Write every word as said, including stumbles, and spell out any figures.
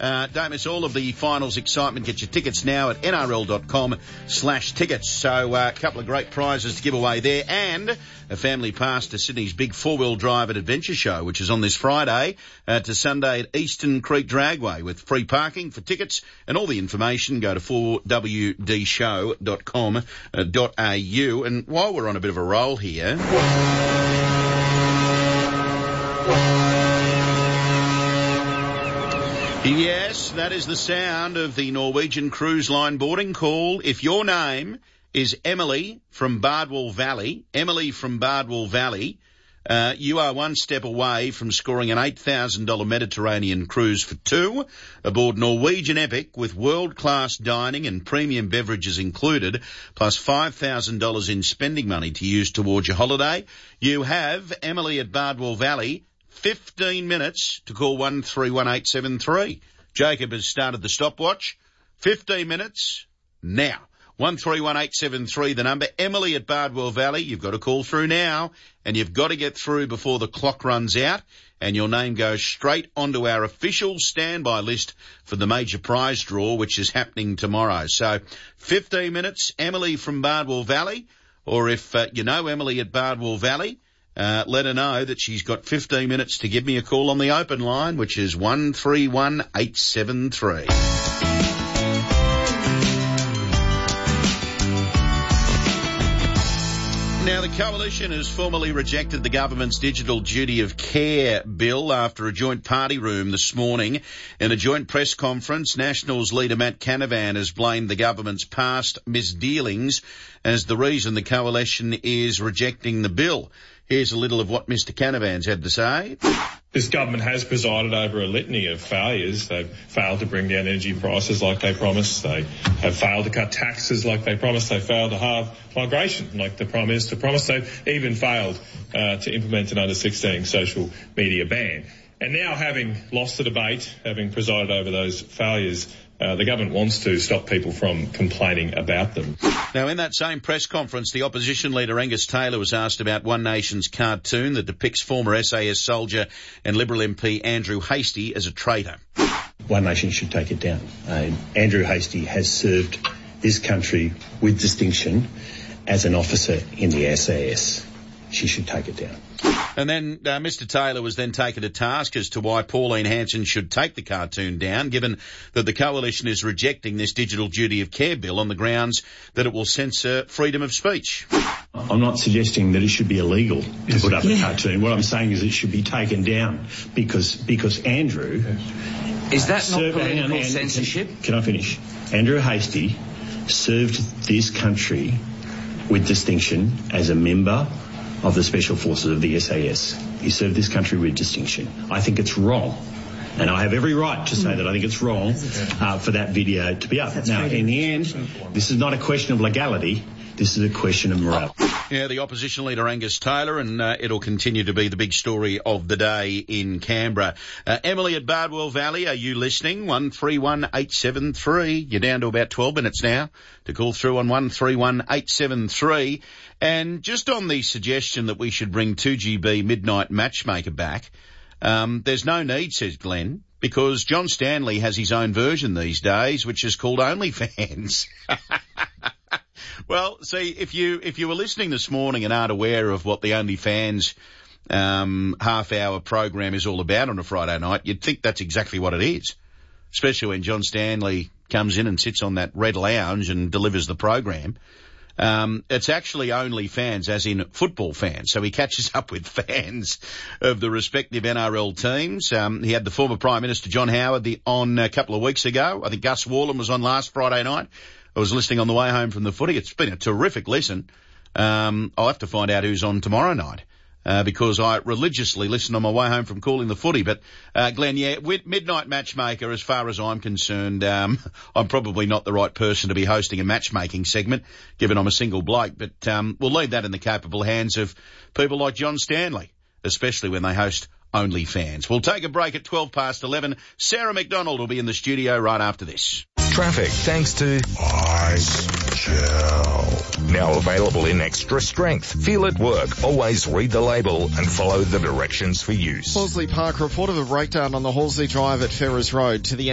Uh, don't miss all of the finals excitement. Get your tickets now at nrl.com slash tickets. So uh, a couple of great prizes to give away there, and a family pass to Sydney's big four-wheel drive and adventure show, which is on this Friday uh, to Sunday at Eastern Creek Dragway, with free parking. For tickets and all the information, go to four w d show dot com dot a u. And while we're on a bit of a roll here... Yes, that is the sound of the Norwegian Cruise Line boarding call. If your name is Emily from Bardwell Valley, Emily from Bardwell Valley, uh, you are one step away from scoring an eight thousand dollars Mediterranean cruise for two aboard Norwegian Epic, with world-class dining and premium beverages included, plus five thousand dollars in spending money to use towards your holiday. You have, Emily at Bardwell Valley, fifteen minutes to call one three one eight seven three. Jacob has started the stopwatch. fifteen minutes now. one three one eight seven three, the number. Emily at Bardwell Valley, you've got to call through now, and you've got to get through before the clock runs out, and your name goes straight onto our official standby list for the major prize draw, which is happening tomorrow. So fifteen minutes, Emily from Bardwell Valley, or if uh, you know Emily at Bardwell Valley, Uh, let her know that she's got fifteen minutes to give me a call on the open line, which is one three one eight seven three. Now, the Coalition has formally rejected the government's Digital Duty of Care bill after a joint party room this morning. In a joint press conference, Nationals leader Matt Canavan has blamed the government's past misdealings as the reason the Coalition is rejecting the bill. Here's a little of what Mister Canavan's had to say. This government has presided over a litany of failures. They've failed to bring down energy prices like they promised. They have failed to cut taxes like they promised. They failed to halve migration like the Prime Minister promised. They've even failed uh, to implement an under sixteen social media ban. And now, having lost the debate, having presided over those failures, Uh, the government wants to stop people from complaining about them. Now, in that same press conference, the opposition leader Angus Taylor was asked about One Nation's cartoon that depicts former S A S soldier and Liberal M P Andrew Hastie as a traitor. One Nation should take it down. Uh, Andrew Hastie has served this country with distinction as an officer in the S A S. She should take it down. And then uh, Mister Taylor was then taken to task as to why Pauline Hanson should take the cartoon down, given that the Coalition is rejecting this Digital Duty of Care bill on the grounds that it will censor freedom of speech. I'm not suggesting that it should be illegal to put up yeah. a cartoon. What I'm saying is it should be taken down because because Andrew... Is that not served, political and, and, censorship? Can, can I finish? Andrew Hastie served this country with distinction as a member of the Special Forces of the S A S. He served this country with distinction. I think it's wrong. And I have every right to say that I think it's wrong uh, for that video to be up. That's now, in the end, this is not a question of legality. This is a question of morality. Yeah, the opposition leader Angus Taylor, and uh, it'll continue to be the big story of the day in Canberra. Uh, Emily at Bardwell Valley, are you listening? one three one eight seven three. You're down to about twelve minutes now to call through on one three one eight seven three. And just on the suggestion that we should bring two G B Midnight Matchmaker back, um, there's no need, says Glenn, because John Stanley has his own version these days, which is called OnlyFans. Well, see, if you if you were listening this morning and aren't aware of what the OnlyFans um, half-hour program is all about on a Friday night, you'd think that's exactly what it is, especially when John Stanley comes in and sits on that red lounge and delivers the program. Um, it's actually OnlyFans, as in football fans. So he catches up with fans of the respective N R L teams. Um, he had the former Prime Minister John Howard the, on a couple of weeks ago. I think Gus Worland was on last Friday night. I was listening on the way home from the footy. It's been a terrific listen. Um, I'll have to find out who's on tomorrow night, uh, because I religiously listen on my way home from calling the footy. But, uh, Glenn, yeah, with Midnight Matchmaker, as far as I'm concerned, um, I'm probably not the right person to be hosting a matchmaking segment, given I'm a single bloke. But, um, we'll leave that in the capable hands of people like John Stanley, especially when they host OnlyFans. We'll take a break at twelve past eleven. Sarah McDonald will be in the studio right after this. Traffic, thanks to Ice Gel. Now available in extra strength. Feel it work. Always read the label and follow the directions for use. Horsley Park reported a breakdown on the Horsley Drive at Ferrers Road to the